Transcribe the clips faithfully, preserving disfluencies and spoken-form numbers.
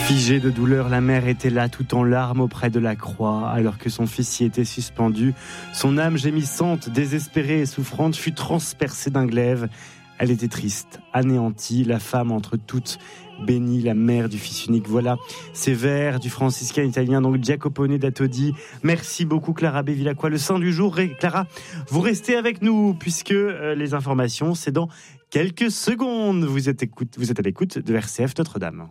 Figée de douleur, la mère était là tout en larmes auprès de la croix, alors que son fils y était suspendu. Son âme gémissante, désespérée et souffrante fut transpercée d'un glaive. Elle était triste, anéantie, la femme entre toutes, bénie, la mère du fils unique. Voilà ces vers du franciscain italien, donc Jacopone da Todi. Merci beaucoup Clara Bevilacqua. Le saint du jour, et Clara, vous restez avec nous, puisque euh, les informations, c'est dans quelques secondes. Vous êtes, écoute, vous êtes à l'écoute de R C F Notre-Dame.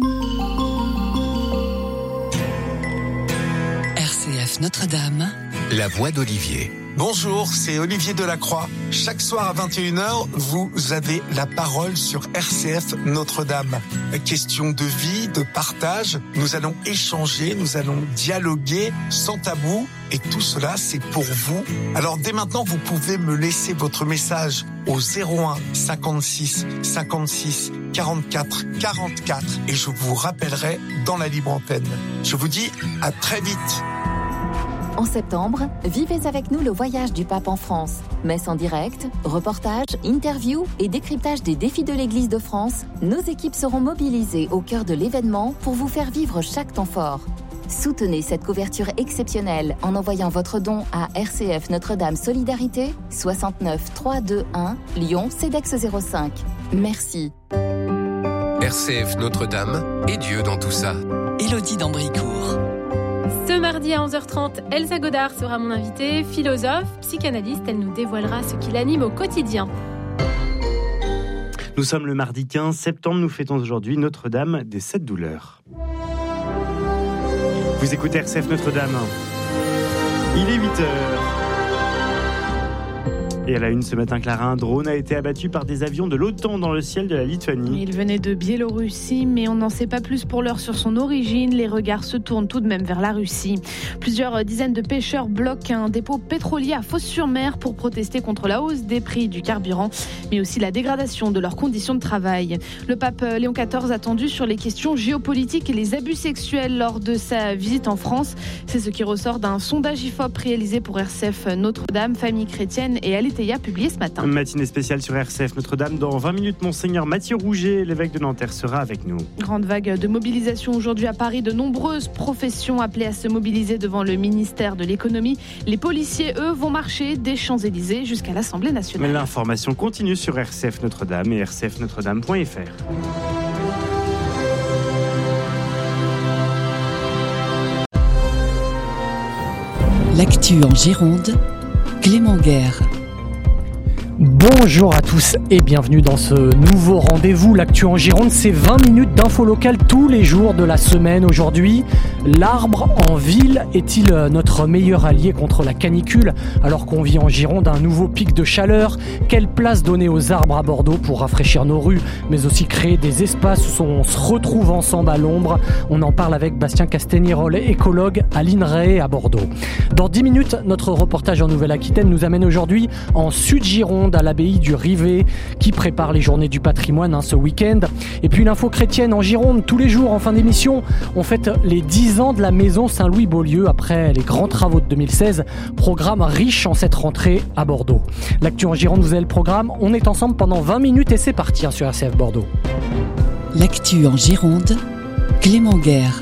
R C F Notre-Dame, la voix d'Olivier. Bonjour, c'est Olivier Delacroix. Chaque soir à vingt et une heures, vous avez la parole sur R C F Notre-Dame. Question de vie, de partage, nous allons échanger, nous allons dialoguer sans tabou. Et tout cela, c'est pour vous. Alors dès maintenant, vous pouvez me laisser votre message au zéro un cinquante-six cinquante-six quarante-quatre quarante-quatre et je vous rappellerai dans la libre antenne. Je vous dis à très vite. En septembre, vivez avec nous le voyage du pape en France. Messe en direct, reportages, interviews et décryptage des défis de l'Église de France, nos équipes seront mobilisées au cœur de l'événement pour vous faire vivre chaque temps fort. Soutenez cette couverture exceptionnelle en envoyant votre don à R C F Notre-Dame Solidarité, soixante-neuf trois cent vingt-et-un, Lyon, CEDEX zéro cinq. Merci. R C F Notre-Dame et Dieu dans tout ça. Élodie d'Ambricourt. Ce mardi à onze heures trente, Elsa Godard sera mon invitée, philosophe, psychanalyste. Elle nous dévoilera ce qui l'anime au quotidien. Nous sommes le mardi quinze septembre, nous fêtons aujourd'hui Notre-Dame des Sept Douleurs. Vous écoutez R C F Notre-Dame. Il est huit heures. Et à la une ce matin, Clara, un drone a été abattu par des avions de l'OTAN dans le ciel de la Lituanie. Il venait de Biélorussie, mais on n'en sait pas plus pour l'heure sur son origine. Les regards se tournent tout de même vers la Russie. Plusieurs dizaines de pêcheurs bloquent un dépôt pétrolier à Fos-sur-Mer pour protester contre la hausse des prix du carburant, mais aussi la dégradation de leurs conditions de travail. Le pape Léon quatorze attendu sur les questions géopolitiques et les abus sexuels lors de sa visite en France. C'est ce qui ressort d'un sondage I F O P réalisé pour R C F Notre-Dame, Famille Chrétienne et Aletheia, publié ce matin. Matinée spéciale sur R C F Notre-Dame. Dans vingt minutes, Monseigneur Mathieu Rouget, l'évêque de Nanterre, sera avec nous. Grande vague de mobilisation aujourd'hui à Paris. De nombreuses professions appelées à se mobiliser devant le ministère de l'économie. Les policiers, eux, vont marcher des Champs-Élysées jusqu'à l'Assemblée nationale. Mais l'information continue sur R C F Notre-Dame et r c f notre dame point f r. L'actu en Gironde, Clément Guerre. Bonjour à tous et bienvenue dans ce nouveau rendez-vous. L'actu en Gironde, c'est vingt minutes d'infos locales tous les jours de la semaine. Aujourd'hui, l'arbre en ville est-il notre meilleur allié contre la canicule alors qu'on vit en Gironde un nouveau pic de chaleur? Quelle place donner aux arbres à Bordeaux pour rafraîchir nos rues, mais aussi créer des espaces où on se retrouve ensemble à l'ombre? On en parle avec Bastien Castaignérol, écologue à l'I N R A E à Bordeaux. Dans dix minutes, notre reportage en Nouvelle-Aquitaine nous amène aujourd'hui en Sud-Gironde, à l'abbaye du Rivet, qui prépare les journées du patrimoine hein, ce week-end. Et puis l'info chrétienne en Gironde, tous les jours en fin d'émission, on fête les dix ans de la maison Saint-Louis-Beaulieu après les grands travaux de deux mille seize. Programme riche en cette rentrée à Bordeaux. L'actu en Gironde, vous avez le programme. On est ensemble pendant vingt minutes et c'est parti hein, sur R C F Bordeaux. L'actu en Gironde, Clément Guerre.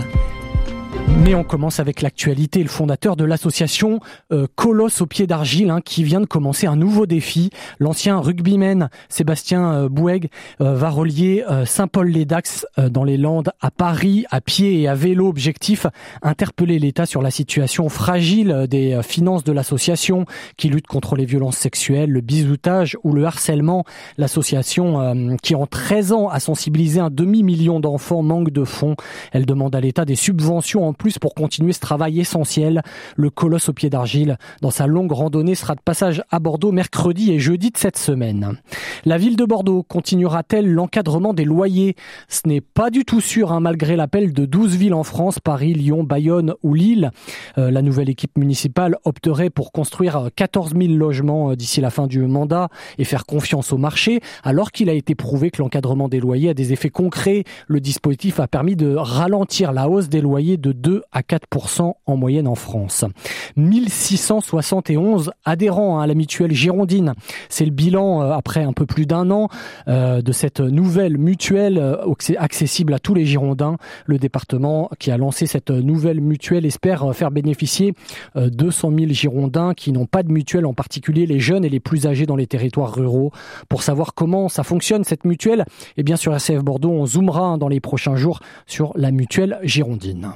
Mais on commence avec l'actualité. Le fondateur de l'association euh, Colosse au pied d'argile hein, qui vient de commencer un nouveau défi. L'ancien rugbyman Sébastien euh, Boueg euh, va relier euh, Saint-Paul-les-Dax euh, dans les Landes à Paris à pied et à vélo. Objectif, interpeller l'État sur la situation fragile des euh, finances de l'association qui lutte contre les violences sexuelles, le bisoutage ou le harcèlement. L'association euh, qui en treize ans a sensibilisé un demi-million d'enfants manque de fonds. Elle demande à l'État des subventions en plus pour continuer ce travail essentiel. Le Colosse au pied d'argile, dans sa longue randonnée, sera de passage à Bordeaux mercredi et jeudi de cette semaine. La ville de Bordeaux continuera-t-elle l'encadrement des loyers? Ce n'est pas du tout sûr, hein, malgré l'appel de douze villes en France, Paris, Lyon, Bayonne ou Lille. Euh, la nouvelle équipe municipale opterait pour construire quatorze mille logements d'ici la fin du mandat et faire confiance au marché, alors qu'il a été prouvé que l'encadrement des loyers a des effets concrets. Le dispositif a permis de ralentir la hausse des loyers de deux à quatre pour cent en moyenne en France. mille six cent soixante et onze adhérents à la mutuelle girondine. C'est le bilan après un peu plus d'un an de cette nouvelle mutuelle accessible à tous les Girondins. Le département qui a lancé cette nouvelle mutuelle espère faire bénéficier deux cent mille Girondins qui n'ont pas de mutuelle, en particulier les jeunes et les plus âgés dans les territoires ruraux. Pour savoir comment ça fonctionne cette mutuelle, eh bien sur R C F Bordeaux, on zoomera dans les prochains jours sur la mutuelle girondine.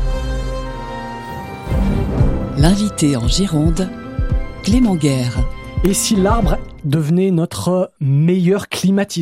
L'invité en Gironde, Clément Guerre. Et si l'arbre devenait notre meilleur climatiseur ?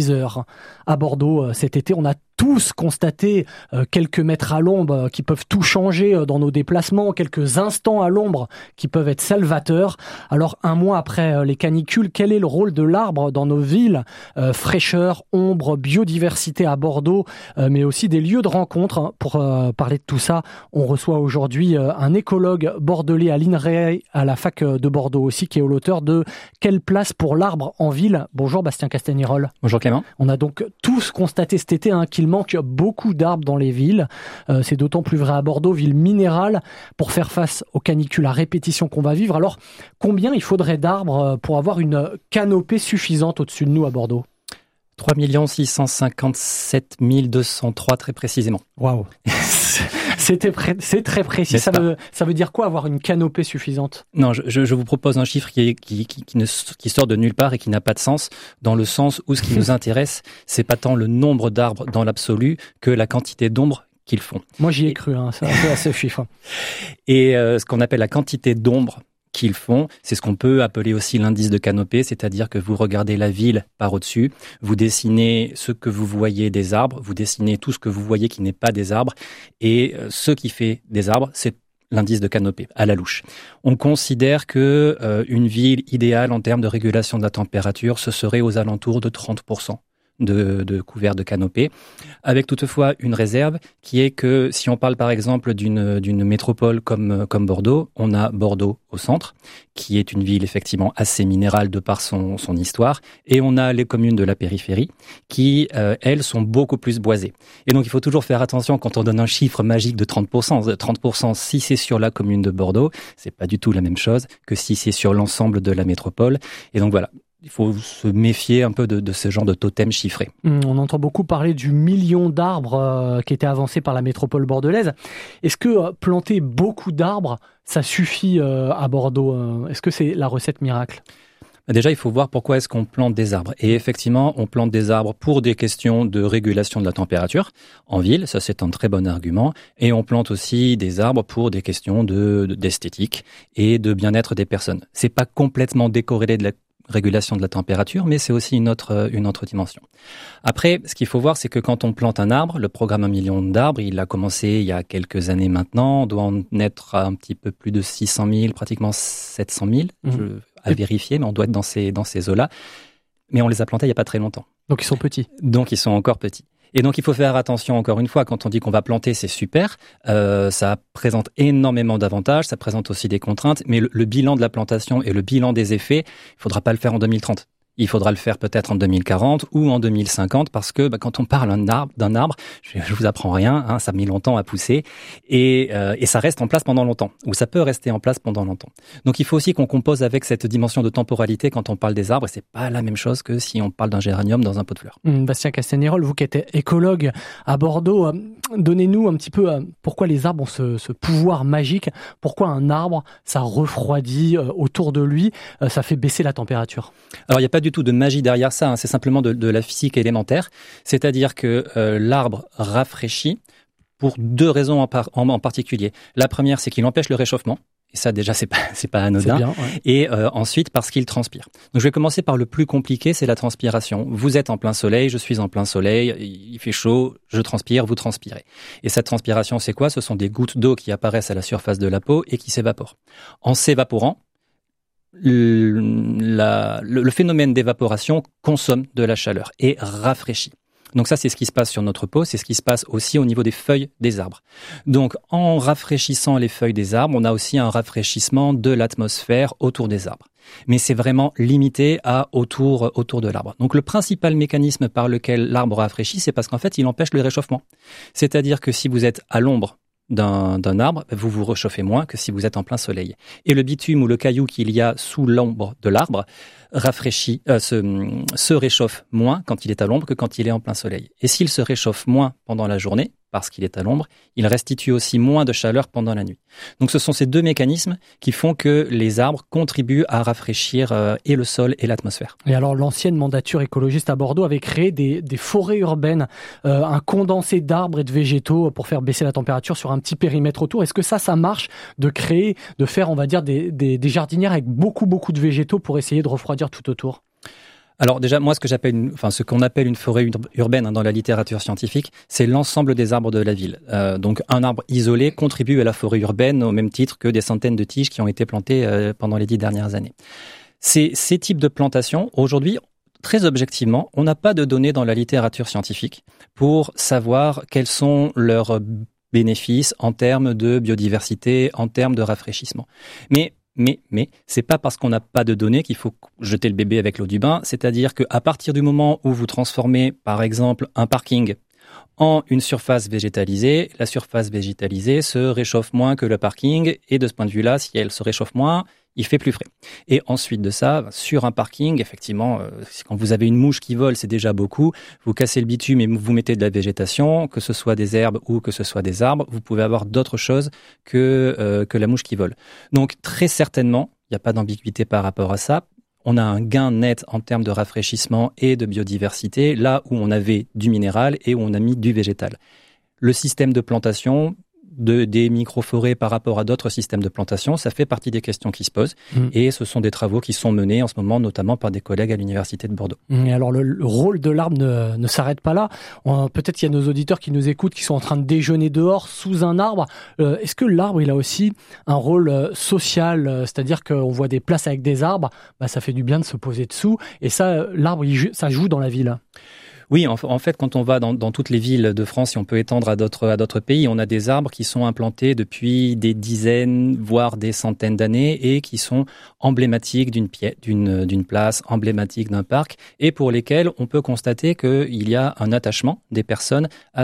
À Bordeaux, cet été, on a tous constaté quelques mètres à l'ombre qui peuvent tout changer dans nos déplacements, quelques instants à l'ombre qui peuvent être salvateurs. Alors, un mois après les canicules, quel est le rôle de l'arbre dans nos villes ? euh, Fraîcheur, ombre, biodiversité à Bordeaux, euh, mais aussi des lieux de rencontre. Pour euh, parler de tout ça, on reçoit aujourd'hui euh, un écologue bordelais à l'I N R E, à la fac de Bordeaux aussi, qui est l'auteur de « Quelle place pour l'arbre en ville ?» Bonjour Bastien Castagnerol. Bonjour Clément. On a donc tous constaté cet été hein, qu'il manque beaucoup d'arbres dans les villes. Euh, c'est d'autant plus vrai à Bordeaux, ville minérale, pour faire face aux canicules à répétition qu'on va vivre. Alors, combien il faudrait d'arbres pour avoir une canopée suffisante au-dessus de nous à Bordeaux ? trois millions six cent cinquante-sept mille deux cent trois très précisément. Waouh. C'était pré- c'est très précis. Ça veut, ça veut dire quoi avoir une canopée suffisante ? Non, je, je vous propose un chiffre qui, est, qui, qui, qui, ne, qui sort de nulle part et qui n'a pas de sens, dans le sens où ce qui nous intéresse, c'est pas tant le nombre d'arbres dans l'absolu que la quantité d'ombre qu'ils font. Moi j'y ai cru, hein, c'est un peu à ce chiffre. Et euh, ce qu'on appelle la quantité d'ombre qu'ils font, c'est ce qu'on peut appeler aussi l'indice de canopée, c'est-à-dire que vous regardez la ville par au-dessus, vous dessinez ce que vous voyez des arbres, vous dessinez tout ce que vous voyez qui n'est pas des arbres, et ce qui fait des arbres, c'est l'indice de canopée, à la louche. On considère que euh, une ville idéale en termes de régulation de la température, ce serait aux alentours de trente pour cent. De, de couverts de canopée, avec toutefois une réserve qui est que si on parle par exemple d'une, d'une métropole comme, comme Bordeaux, on a Bordeaux au centre, qui est une ville effectivement assez minérale de par son, son histoire, et on a les communes de la périphérie qui, euh, elles, sont beaucoup plus boisées. Et donc il faut toujours faire attention quand on donne un chiffre magique de trente pour cent. trente pour cent si c'est sur la commune de Bordeaux, c'est pas du tout la même chose que si c'est sur l'ensemble de la métropole. Et donc voilà. Il faut se méfier un peu de, de ce genre de totem chiffré. On entend beaucoup parler du million d'arbres euh, qui était avancé par la métropole bordelaise. Est-ce que euh, planter beaucoup d'arbres, ça suffit euh, à Bordeaux euh, Est-ce que c'est la recette miracle ? Déjà, il faut voir pourquoi est-ce qu'on plante des arbres. Et effectivement, on plante des arbres pour des questions de régulation de la température en ville. Ça, c'est un très bon argument. Et on plante aussi des arbres pour des questions de, de, d'esthétique et de bien-être des personnes. C'est pas complètement décorrélé de la régulation de la température, mais c'est aussi une autre, une autre dimension. Après, ce qu'il faut voir, c'est que quand on plante un arbre, le programme un million d'arbres, il a commencé il y a quelques années maintenant, on doit en être à un petit peu plus de six cent mille, pratiquement sept cent mille, mmh. je, à vérifier, mais on doit être dans ces, dans ces eaux-là. Mais on les a plantés il n'y a pas très longtemps. Donc ils sont petits. Donc ils sont encore petits. Et donc, il faut faire attention, encore une fois, quand on dit qu'on va planter, c'est super. Euh, ça présente énormément d'avantages, ça présente aussi des contraintes, mais le, le bilan de la plantation et le bilan des effets, il faudra pas le faire en deux mille trente. Il faudra le faire peut-être en deux mille quarante ou en deux mille cinquante parce que bah, quand on parle d'un arbre, d'un arbre, je, je vous apprends rien, hein, ça met longtemps à pousser et, euh, et ça reste en place pendant longtemps ou ça peut rester en place pendant longtemps. Donc il faut aussi qu'on compose avec cette dimension de temporalité quand on parle des arbres et c'est pas la même chose que si on parle d'un géranium dans un pot de fleurs. Mmh, Bastien Castagnerol, vous qui êtes écologue à Bordeaux, euh, donnez-nous un petit peu euh, pourquoi les arbres ont ce, ce pouvoir magique, pourquoi un arbre ça refroidit euh, autour de lui, euh, ça fait baisser la température. Alors il y a pas du tout de magie derrière ça, hein. C'est simplement de, de la physique élémentaire, c'est-à-dire que euh, l'arbre rafraîchit pour deux raisons en, par, en, en particulier. La première, c'est qu'il empêche le réchauffement, et ça déjà c'est pas c'est pas anodin. C'est bien, ouais. Et euh, ensuite parce qu'il transpire. Donc je vais commencer par le plus compliqué, c'est la transpiration. Vous êtes en plein soleil, je suis en plein soleil, il fait chaud, je transpire, vous transpirez. Et cette transpiration, c'est quoi ? Ce sont des gouttes d'eau qui apparaissent à la surface de la peau et qui s'évaporent. En s'évaporant, La, le, le phénomène d'évaporation consomme de la chaleur et rafraîchit. Donc ça, c'est ce qui se passe sur notre peau, c'est ce qui se passe aussi au niveau des feuilles des arbres. Donc en rafraîchissant les feuilles des arbres, on a aussi un rafraîchissement de l'atmosphère autour des arbres. Mais c'est vraiment limité à autour, autour de l'arbre. Donc le principal mécanisme par lequel l'arbre rafraîchit, c'est parce qu'en fait, il empêche le réchauffement. C'est-à-dire que si vous êtes à l'ombre d'un, d'un arbre, vous vous réchauffez moins que si vous êtes en plein soleil. Et le bitume ou le caillou qu'il y a sous l'ombre de l'arbre rafraîchit, euh, se, se réchauffe moins quand il est à l'ombre que quand il est en plein soleil. Et s'il se réchauffe moins pendant la journée, parce qu'il est à l'ombre, il restitue aussi moins de chaleur pendant la nuit. Donc ce sont ces deux mécanismes qui font que les arbres contribuent à rafraîchir euh, et le sol et l'atmosphère. Et alors l'ancienne mandature écologiste à Bordeaux avait créé des, des forêts urbaines, euh, un condensé d'arbres et de végétaux pour faire baisser la température sur un petit périmètre autour. Est-ce que ça, ça marche de créer, de faire, on va dire, des, des, des jardinières avec beaucoup, beaucoup de végétaux pour essayer de refroidir tout autour ? Alors déjà, moi, ce que j'appelle, une, enfin, ce qu'on appelle une forêt urbaine hein, dans la littérature scientifique, c'est l'ensemble des arbres de la ville. Euh, donc, un arbre isolé contribue à la forêt urbaine au même titre que des centaines de tiges qui ont été plantées euh, pendant les dix dernières années. Ces, ces types de plantations, aujourd'hui, très objectivement, on n'a pas de données dans la littérature scientifique pour savoir quels sont leurs bénéfices en termes de biodiversité, en termes de rafraîchissement. Mais Mais, mais, c'est pas parce qu'on n'a pas de données qu'il faut jeter le bébé avec l'eau du bain. C'est-à-dire qu'à partir du moment où vous transformez, par exemple, un parking en une surface végétalisée, la surface végétalisée se réchauffe moins que le parking. Et de ce point de vue-là, si elle se réchauffe moins, il fait plus frais. Et ensuite de ça, sur un parking, effectivement, euh, quand vous avez une mouche qui vole, c'est déjà beaucoup. Vous cassez le bitume et vous mettez de la végétation, que ce soit des herbes ou que ce soit des arbres, vous pouvez avoir d'autres choses que, euh, que la mouche qui vole. Donc, très certainement, il n'y a pas d'ambiguïté par rapport à ça. On a un gain net en termes de rafraîchissement et de biodiversité, là où on avait du minéral et où on a mis du végétal. Le système de plantation, de, des micro-forêts par rapport à d'autres systèmes de plantation, ça fait partie des questions qui se posent. Mmh. Et ce sont des travaux qui sont menés en ce moment, notamment par des collègues à l'Université de Bordeaux. Et alors, le, le rôle de l'arbre ne, ne s'arrête pas là. On, peut-être qu'il y a nos auditeurs qui nous écoutent, qui sont en train de déjeuner dehors, sous un arbre. Euh, est-ce que l'arbre, il a aussi un rôle euh, social euh, c'est-à-dire qu'on voit des places avec des arbres, bah, ça fait du bien de se poser dessous. Et ça, l'arbre, il, ça joue dans la ville. Oui, en, en fait, quand on va dans, dans toutes les villes de France, et on peut étendre à d'autres, à d'autres pays, on a des arbres qui sont implantés depuis des dizaines, voire des centaines d'années et qui sont emblématiques d'une, pièce, d'une, d'une place, emblématiques d'un parc et pour lesquels on peut constater qu'il y a un attachement des personnes à